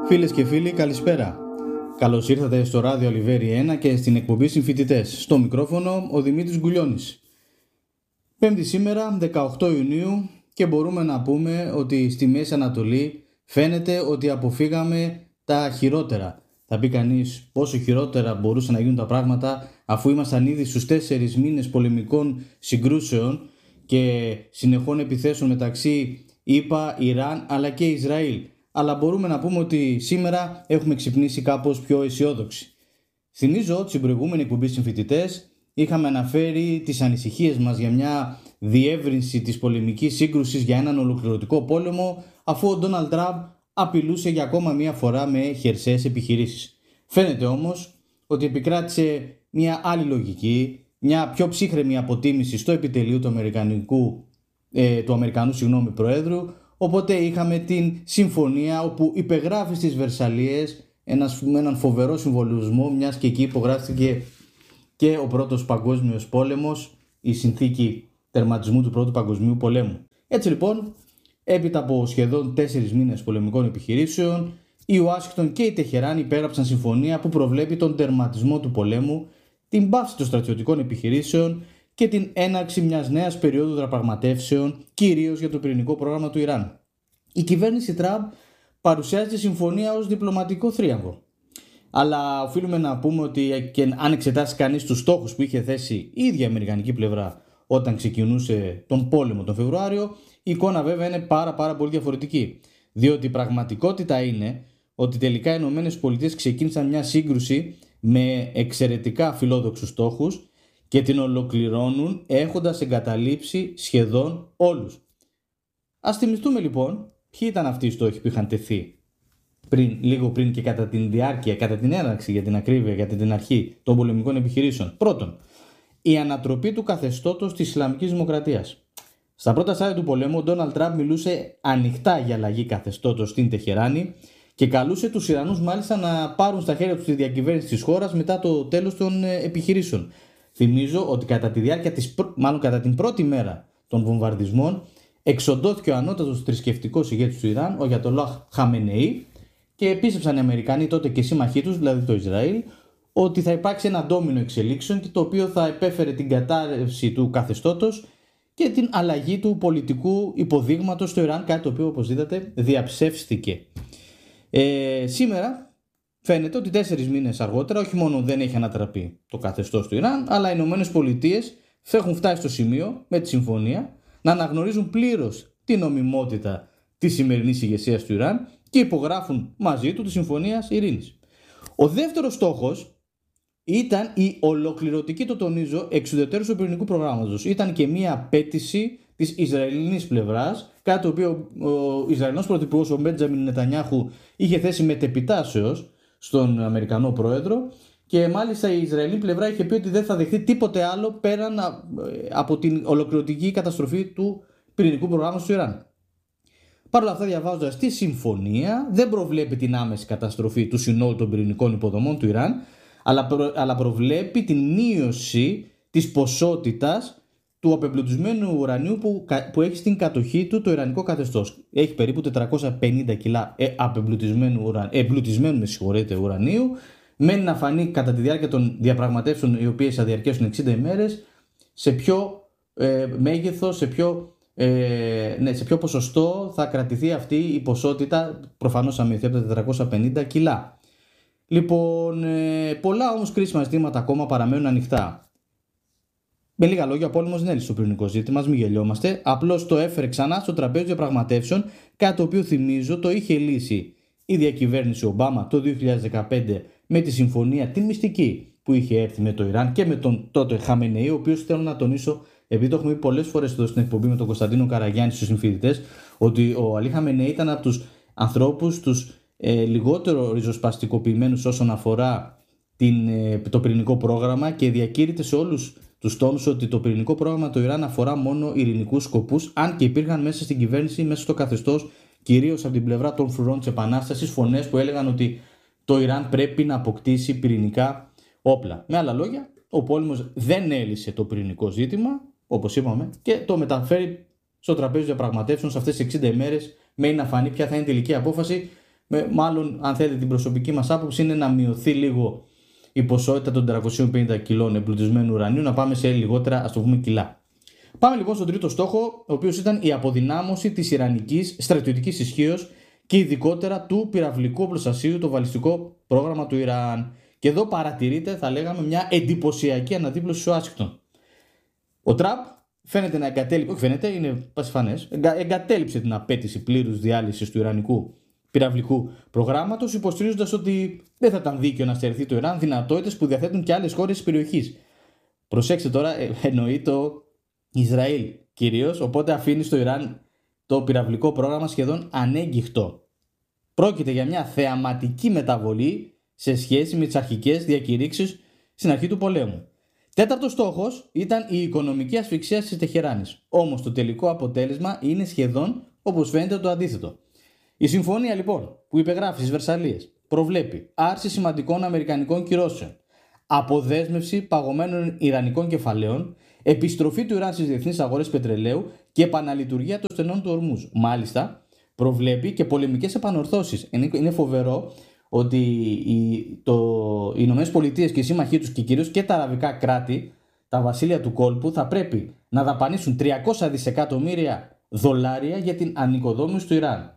Φίλες και φίλοι, καλησπέρα. Καλώς ήρθατε στο ράδιο Ολιβέρι 1 και στην εκπομπή Συμφοιτητές. Στο μικρόφωνο ο Δημήτρης Γκουλιώνης. Πέμπτη σήμερα, 18 Ιουνίου, και μπορούμε να πούμε ότι στη Μέση Ανατολή φαίνεται ότι αποφύγαμε τα χειρότερα. Θα πει κανείς πόσο χειρότερα μπορούσαν να γίνουν τα πράγματα αφού ήμασταν ήδη στους 4 μήνες πολεμικών συγκρούσεων και συνεχών επιθέσεων μεταξύ ΗΠΑ, Ιράν αλλά και Ισραήλ. Αλλά μπορούμε να πούμε ότι σήμερα έχουμε ξυπνήσει κάπως πιο αισιόδοξοι. Θυμίζω ότι στην προηγούμενη εκπομπή Συμφοιτητές είχαμε αναφέρει τις ανησυχίες μας για μια διεύρυνση της πολεμικής σύγκρουσης για έναν ολοκληρωτικό πόλεμο, αφού ο Ντόναλντ Τραμπ απειλούσε για ακόμα μία φορά με χερσαίες επιχειρήσεις. Φαίνεται όμως ότι επικράτησε μια άλλη λογική, μια πιο ψύχρεμη αποτίμηση στο επιτελείο του Αμερικανού Προέδρου. Οπότε είχαμε την συμφωνία όπου υπεγράφει στις Βερσαλλίες με έναν φοβερό συμβολισμό, μιας και εκεί υπογράφηκε και ο Πρώτος Παγκόσμιος Πόλεμος, η συνθήκη τερματισμού του Πρώτου Παγκοσμίου Πολέμου. Έτσι λοιπόν, έπειτα από σχεδόν 4 μήνες πολεμικών επιχειρήσεων, η Ουάσιγκτον και η Τεχεράνη υπέγραψαν συμφωνία που προβλέπει τον τερματισμό του πολέμου, την πάυση των στρατιωτικών επιχειρήσεων και την έναρξη μιας νέας περίοδου διαπραγματεύσεων, κυρίως για το πυρηνικό πρόγραμμα του Ιράν. Η κυβέρνηση Τραμπ παρουσιάζει τη συμφωνία ως διπλωματικό θρίαμβο. Αλλά οφείλουμε να πούμε ότι και αν εξετάσει κανείς τους στόχους που είχε θέσει η ίδια η αμερικανική πλευρά όταν ξεκινούσε τον πόλεμο τον Φεβρουάριο, η εικόνα βέβαια είναι πάρα πολύ διαφορετική. Διότι η πραγματικότητα είναι ότι τελικά οι ΗΠΑ ξεκίνησαν μια σύγκρουση με εξαιρετικά φιλόδοξους στόχους και την ολοκληρώνουν έχοντας εγκαταλείψει σχεδόν όλους. Ας θυμηθούμε λοιπόν ποιοι ήταν αυτοί οι στόχοι που είχαν τεθεί λίγο πριν και κατά την διάρκεια, κατά την έναρξη για την ακρίβεια, κατά την αρχή των πολεμικών επιχειρήσεων. Πρώτον, η ανατροπή του καθεστώτος της Ισλαμικής Δημοκρατίας. Στα πρώτα στάδια του πολέμου, ο Ντόναλντ Τραμπ μιλούσε ανοιχτά για αλλαγή καθεστώτος στην Τεχεράνη και καλούσε τους Ιρανούς μάλιστα να πάρουν στα χέρια τους τη διακυβέρνηση της χώρας μετά το τέλος των επιχειρήσεων. Θυμίζω ότι κατά την πρώτη μέρα των βομβαρδισμών εξοντώθηκε ο ανώτατος θρησκευτικός ηγέτης του Ιράν, ο Αγιατολάχ Χαμενεή, και επίστεψαν οι Αμερικανοί τότε και σύμμαχοί τους, δηλαδή το Ισραήλ, ότι θα υπάρξει ένα ντόμινο εξελίξεων το οποίο θα επέφερε την κατάρρευση του καθεστώτος και την αλλαγή του πολιτικού υποδείγματος στο Ιράν, κάτι το οποίο όπως είδατε διαψεύστηκε. Σήμερα φαίνεται ότι 4 μήνες αργότερα όχι μόνο δεν έχει ανατραπεί το καθεστώς του Ιράν, αλλά οι ΗΠΑ θα έχουν φτάσει στο σημείο με τη συμφωνία να αναγνωρίζουν πλήρως την νομιμότητα της σημερινής ηγεσίας του Ιράν και υπογράφουν μαζί του τη Συμφωνία Ειρήνης. Ο δεύτερος στόχος ήταν η ολοκληρωτική, το τονίζω, εξουδετερώση του πυρηνικού προγράμματος. Ήταν και μια απέτηση της Ισραηλινής πλευράς, κάτι το οποίο ο Ισραηλινός πρωθυπουργός ο Μπέντζαμιν Νετανιάχου είχε θέσει μετεπιτάσεως στον Αμερικανό πρόεδρο, και μάλιστα η Ισραηλινή πλευρά είχε πει ότι δεν θα δεχτεί τίποτε άλλο πέραν από την ολοκληρωτική καταστροφή του πυρηνικού προγράμματος του Ιράν. Παρ' όλα αυτά, διαβάζοντας τη συμφωνία, δεν προβλέπει την άμεση καταστροφή του συνόλου των πυρηνικών υποδομών του Ιράν, αλλά προβλέπει την μείωση της ποσότητας του απεμπλουτισμένου ουρανίου που έχει στην κατοχή του το ιρανικό καθεστώς. Έχει περίπου 450 κιλά εμπλουτισμένου ουρανίου. Μένει να φανεί κατά τη διάρκεια των διαπραγματεύσεων, οι οποίες θα διαρκέσουν 60 ημέρες, σε ποιο μέγεθος, σε ποιο ποσοστό θα κρατηθεί αυτή η ποσότητα, προφανώς αμοιωθεί από τα 450 κιλά. Λοιπόν, πολλά όμως κρίσιμα ζητήματα ακόμα παραμένουν ανοιχτά. Με λίγα λόγια, ο πόλεμος δεν έλυσε το πυρηνικό ζήτημα, μην γελιόμαστε. Απλώς το έφερε ξανά στο τραπέζι διαπραγματεύσεων, κάτι το οποίο θυμίζω το είχε λύσει η διακυβέρνηση Ομπάμα το 2015 με τη συμφωνία τη μυστική που είχε έρθει με το Ιράν και με τον τότε Χαμενεή, ο οποίος θέλω να τονίσω, επειδή το έχουμε πει πολλές φορές εδώ στην εκπομπή με τον Κωνσταντίνο Καραγιάννη στους Συμφοιτητές, ότι ο Αλή Χαμενεή ήταν από τους ανθρώπους λιγότερο ριζοσπαστικοποιημένους όσον αφορά το πυρηνικό πρόγραμμα, και διακήρυτε σε όλους τους τόνους ότι το πυρηνικό πρόγραμμα του Ιράν αφορά μόνο ειρηνικούς σκοπούς, αν και υπήρχαν μέσα στην κυβέρνηση, μέσα στο καθεστώς, κυρίως από την πλευρά των φρουρών της Επανάστασης, φωνές που έλεγαν ότι το Ιράν πρέπει να αποκτήσει πυρηνικά όπλα. Με άλλα λόγια, ο πόλεμος δεν έλυσε το πυρηνικό ζήτημα, όπως είπαμε, και το μεταφέρει στο τραπέζι διαπραγματεύσεων σε αυτές τις 60 ημέρες, μένει να φανεί ποια θα είναι η τελική απόφαση, Μάλλον, αν θέλετε την προσωπική μας άποψη, είναι να μειωθεί λίγο η ποσότητα των 450 κιλών εμπλουτισμένου ουρανίου, να πάμε σε λιγότερα, ας το πούμε, κιλά. Πάμε λοιπόν στον τρίτο στόχο, ο οποίος ήταν η αποδυνάμωση της ιρανικής στρατιωτικής ισχύως και ειδικότερα του πυραυλικού οπλοστασίου, το βαλιστικό πρόγραμμα του Ιράν. Και εδώ παρατηρείται, θα λέγαμε, μια εντυπωσιακή αναδίπλωση στο Ουάσιγκτον. Ο Τραμπ φαίνεται να εγκατέλειψε, όχι φαίνεται, είναι πασιφανές, εγκατέλειψε την απέτηση πλήρους διάλυσης του ιρανικού πυραυλικού προγράμματος, υποστηρίζοντας ότι δεν θα ήταν δίκαιο να στερηθεί το Ιράν δυνατότητες που διαθέτουν και άλλες χώρες της περιοχής. Προσέξτε τώρα, εννοεί το Ισραήλ κυρίως, οπότε αφήνει στο Ιράν το πυραυλικό πρόγραμμα σχεδόν ανέγκυχτο. Πρόκειται για μια θεαματική μεταβολή σε σχέση με τις αρχικές διακηρύξεις στην αρχή του πολέμου. Τέταρτος στόχος ήταν η οικονομική ασφυξία της Τεχεράνης. Όμως το τελικό αποτέλεσμα είναι σχεδόν, όπως φαίνεται, το αντίθετο. Η συμφωνία λοιπόν που υπεγράφει στις Βερσαλλίες προβλέπει άρση σημαντικών αμερικανικών κυρώσεων, αποδέσμευση παγωμένων ιρανικών κεφαλαίων, επιστροφή του Ιράν στις διεθνείς αγορές πετρελαίου και επαναλειτουργία των στενών του Ορμούζ. Μάλιστα, προβλέπει και πολεμικές επανορθώσεις. Είναι φοβερό ότι οι Ηνωμένες Πολιτείες και οι σύμμαχοί τους και κυρίως και τα αραβικά κράτη, τα βασίλεια του κόλπου, θα πρέπει να δαπανίσουν 300 δισεκατομμύρια δολάρια για την ανοικοδόμηση του Ιράν.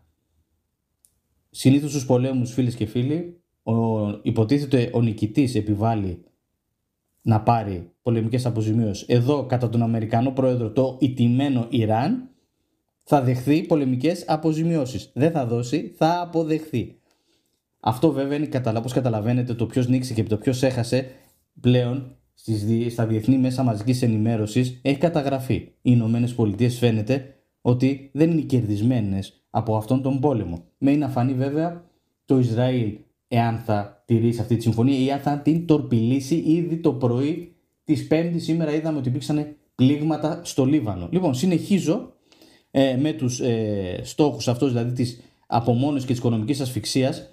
Συνήθως στους πολέμους, φίλες και φίλοι, υποτίθεται ο νικητής επιβάλλει να πάρει πολεμικές αποζημίωσεις. Εδώ, κατά τον Αμερικανό πρόεδρο, το ηττημένο Ιράν θα δεχθεί πολεμικές αποζημιώσεις. Δεν θα δώσει, θα αποδεχθεί. Αυτό βέβαια είναι, όπως καταλαβαίνετε, το ποιος νίκησε και το ποιος έχασε πλέον στα διεθνή μέσα μαζικής ενημέρωσης έχει καταγραφεί. Οι Ηνωμένες Πολιτείες φαίνεται ότι δεν είναι κερδισμένες από αυτόν τον πόλεμο. Μένει να φανεί βέβαια το Ισραήλ εάν θα τηρήσει αυτή τη συμφωνία ή αν θα την τορπιλήσει. Ήδη το πρωί της Πέμπτης σήμερα είδαμε ότι υπήρξαν πλήγματα στο Λίβανο. Λοιπόν, συνεχίζω με τους στόχους αυτούς, δηλαδή της απομόνωσης και της οικονομικής ασφυξίας.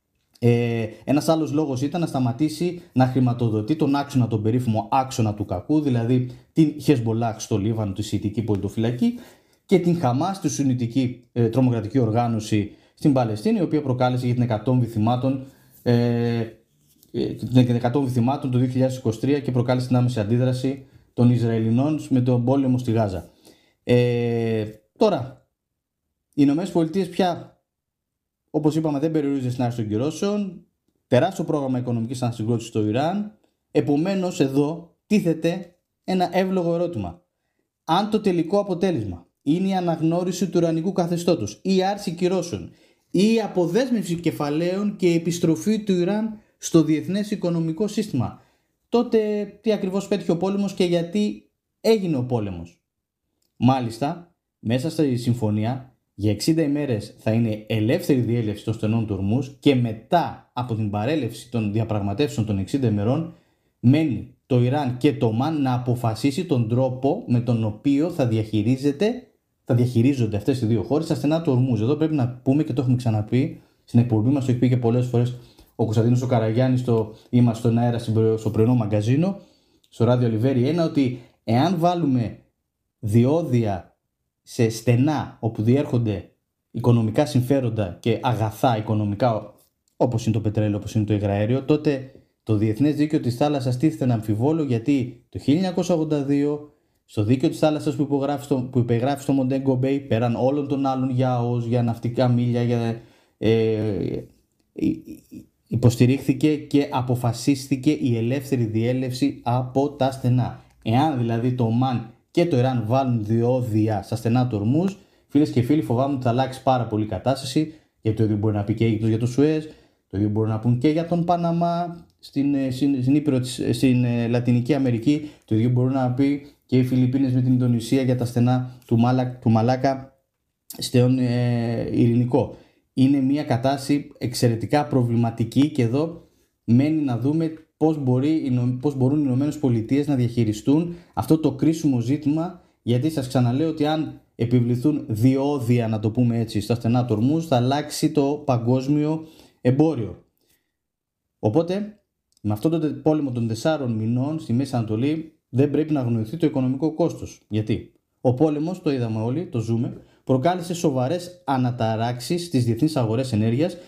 Ένας άλλος λόγος ήταν να σταματήσει να χρηματοδοτεί τον άξονα, τον περίφημο άξονα του κακού, δηλαδή την Χεσμολάχ στο Λίβανο, τη Σιητική πολιτοφυλακή, και την Χαμάς, τη Σουνιτική τρομοκρατική οργάνωση στην Παλαιστίνη, η οποία προκάλεσε για την εκατόμβη θυμάτων το 2023 και προκάλεσε την άμεση αντίδραση των Ισραηλινών με τον πόλεμο στη Γάζα. Τώρα, οι Ηνωμένες Πολιτείες πια, όπως είπαμε, δεν περιορίζονται στην άρση των κυρώσεων, τεράστιο πρόγραμμα οικονομικής ανασυγκρότησης στο Ιράν. Επομένως, εδώ τίθεται ένα εύλογο ερώτημα. Αν το τελικό αποτέλεσμα είναι η αναγνώριση του ιρανικού καθεστώτος, η άρση κυρώσεων, η αποδέσμευση κεφαλαίων και η επιστροφή του Ιράν στο διεθνές οικονομικό σύστημα, τότε τι ακριβώς πέτυχε ο πόλεμος και γιατί έγινε ο πόλεμος? Μάλιστα, μέσα στη συμφωνία για 60 ημέρες θα είναι ελεύθερη διέλευση των στενών του Ορμούζ και μετά από την παρέλευση των διαπραγματεύσεων των 60 ημερών μένει το Ιράν και το ΟΜΑΝ να αποφασίσει τον τρόπο με τον οποίο θα διαχειρίζονται αυτές οι δύο χώρες στα στενά του Ορμούζ. Εδώ πρέπει να πούμε, και το έχουμε ξαναπεί στην εκπομπή μας, το έχει πει και πολλές φορές ο Κωνσταντίνος ο Καραγιάννης, είμαστε στον αέρα στο πρωινό μαγκαζίνο, στο ράδιο Λιβέρι 1, ότι εάν βάλουμε διόδια σε στενά όπου διέρχονται οικονομικά συμφέροντα και αγαθά οικονομικά, όπως είναι το πετρέλαιο, όπως είναι το υγραέριο, τότε το διεθνές δίκαιο της θάλασσας τίθεται να αμφιβόλο, γιατί το 1982 στο δίκαιο της θάλασσας που υπεγράφει στο Μοντέγκο Μπέι, πέραν όλων των άλλων για ΟΣ, για ναυτικά μίλια, υποστηρίχθηκε και αποφασίστηκε η ελεύθερη διέλευση από τα στενά. Εάν δηλαδή το ΟΜΑΝ και το Ιράν βάλουν διόδια στα στενά του Ορμούζ, φίλες και φίλοι, φοβάμαι ότι θα αλλάξει πάρα πολύ η κατάσταση, γιατί το ίδιο μπορεί να πει και η Αίγυπτος για το Σουέζ, το ίδιο μπορεί να πούν και για τον Παναμά στην Λατινική Αμερική, το ίδιο μπορεί να πει και οι Φιλιππίνες με την Ινδονησία για τα στενά του Μαλάκα στον Ειρηνικό. Είναι μια κατάσταση εξαιρετικά προβληματική και εδώ μένει να δούμε πώς μπορούν οι Ηνωμένες Πολιτείες να διαχειριστούν αυτό το κρίσιμο ζήτημα, γιατί σας ξαναλέω ότι αν επιβληθούν διόδια, να το πούμε έτσι, στα στενά του Ορμούζ, θα αλλάξει το παγκόσμιο εμπόριο. Οπότε, με αυτόν τον πόλεμο των 4 μηνών στη Μέση Ανατολή δεν πρέπει να αγνοηθεί το οικονομικό κόστος. Γιατί ο πόλεμος, το είδαμε όλοι, το ζούμε, προκάλεσε σοβαρές αναταράξεις στις διεθνείς αγορές ενέργειας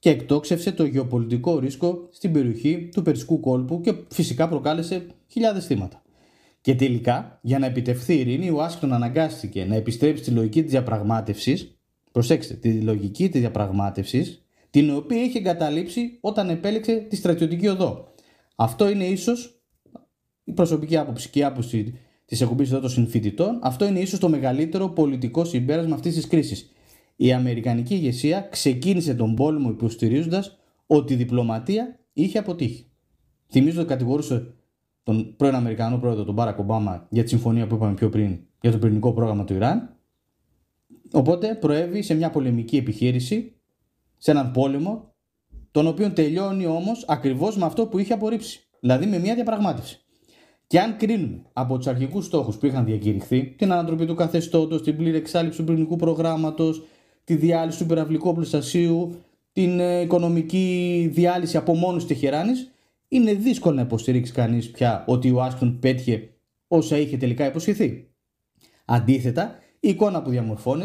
και εκτόξευσε το γεωπολιτικό ρίσκο στην περιοχή του Περσικού κόλπου και φυσικά προκάλεσε χιλιάδες θύματα. Και τελικά, για να επιτευχθεί η ειρήνη, ο Ουάσιγκτον αναγκάστηκε να επιστρέψει στη λογική της διαπραγμάτευσης. Προσέξτε, τη λογική της διαπραγμάτευσης, την οποία είχε εγκαταλείψει όταν επέλεξε τη στρατιωτική οδό. Αυτό είναι ίσως, η προσωπική άποψη και η άποψη της εκπομπής εδώ των συμφοιτητών, αυτό είναι ίσως το μεγαλύτερο πολιτικό συμπέρασμα αυτής της κρίσης. Η αμερικανική ηγεσία ξεκίνησε τον πόλεμο υποστηρίζοντας ότι η διπλωματία είχε αποτύχει. Θυμίζω ότι κατηγορούσε τον πρώην Αμερικανό πρόεδρο, τον Μπάρακ Ομπάμα, για τη συμφωνία που είπαμε πιο πριν για το πυρηνικό πρόγραμμα του Ιράν. Οπότε προέβη σε μια πολεμική επιχείρηση, σε έναν πόλεμο, τον οποίο τελειώνει όμως ακριβώς με αυτό που είχε απορρίψει. Δηλαδή με μια διαπραγμάτευση. Και αν κρίνουμε από τους αρχικούς στόχους που είχαν διακηρυχθεί, την ανατροπή του καθεστώτος, την πλήρη εξάλληψη του πυρηνικού προγράμματος, τη διάλυση του υπεραυλικού οπλοστασίου, την οικονομική διάλυση από μόνος της Τεχεράνης, είναι δύσκολο να υποστηρίξει κανείς πια ότι ο Ουάσιγκτον πέτυχε όσα είχε τελικά υποσχεθεί. Αντίθετα, η εικόνα που διαμορφώνεται